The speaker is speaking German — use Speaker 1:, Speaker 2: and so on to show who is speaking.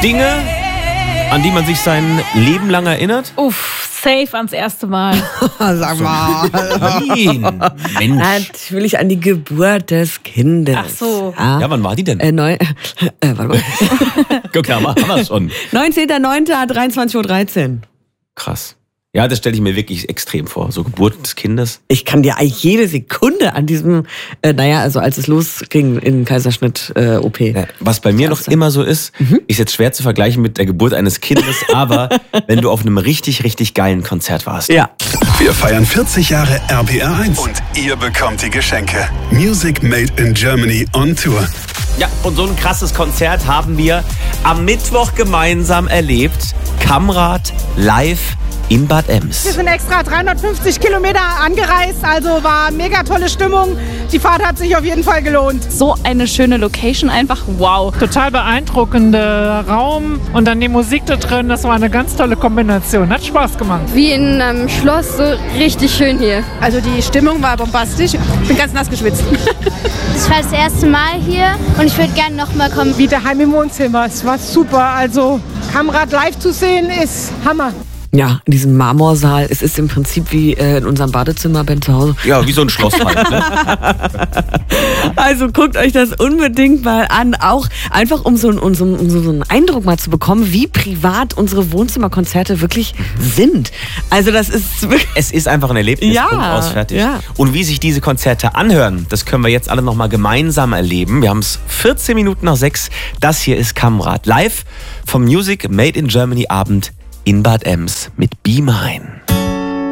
Speaker 1: Dinge, an die man sich sein Leben lang erinnert?
Speaker 2: Uff, safe ans erste Mal.
Speaker 3: Sag mal.
Speaker 1: Nein, Mensch.
Speaker 3: Natürlich an die Geburt des Kindes.
Speaker 2: Ach so.
Speaker 1: Ja, wann war die denn?
Speaker 3: Warte mal.
Speaker 1: Guck mal, haben wir schon.
Speaker 3: 19.09.23:13 Uhr.
Speaker 1: Krass. Ja, das stelle ich mir wirklich extrem vor. So Geburt des Kindes.
Speaker 3: Ich kann dir eigentlich jede Sekunde an diesem, also als es losging in Kaiserschnitt-OP.
Speaker 1: Was bei mir noch immer so ist, ist jetzt schwer zu vergleichen mit der Geburt eines Kindes, aber wenn du auf einem richtig, richtig geilen Konzert warst.
Speaker 3: Ja.
Speaker 4: Wir feiern 40 Jahre RPR1 und ihr bekommt die Geschenke. Music Made in Germany on Tour.
Speaker 1: Ja, und so ein krasses Konzert haben wir am Mittwoch gemeinsam erlebt. Kamrat live in Bad Ems.
Speaker 5: Wir sind extra 350 Kilometer angereist, also war mega tolle Stimmung. Die Fahrt hat sich auf jeden Fall gelohnt.
Speaker 2: So eine schöne Location, einfach wow.
Speaker 6: Total beeindruckender Raum und dann die Musik da drin, das war eine ganz tolle Kombination. Hat Spaß gemacht.
Speaker 7: Wie in einem Schloss, so richtig schön hier.
Speaker 5: Also die Stimmung war bombastisch. Ich bin ganz nass geschwitzt.
Speaker 7: Ich war das erste Mal hier und ich würde gerne nochmal kommen.
Speaker 5: Wie daheim im Wohnzimmer. Es war super. Also Kamrat live zu sehen ist Hammer.
Speaker 3: Ja, in diesem Marmorsaal. Es ist im Prinzip wie in unserem Badezimmer bei zu Hause.
Speaker 1: Ja, wie so ein Schloss halt. Ne?
Speaker 3: Also guckt euch das unbedingt mal an. Auch einfach, um so einen Eindruck mal zu bekommen, wie privat unsere Wohnzimmerkonzerte wirklich sind. Also das ist wirklich...
Speaker 1: Es ist einfach ein Erlebnis.
Speaker 3: Ja,
Speaker 1: Punkt aus, fertig.
Speaker 3: ja.
Speaker 1: Und wie sich diese Konzerte anhören, das können wir jetzt alle nochmal gemeinsam erleben. Wir haben es 14 Minuten nach 6. Das hier ist Kamrat. Live vom Music Made in Germany Abend in Bad Ems mit Be Mine.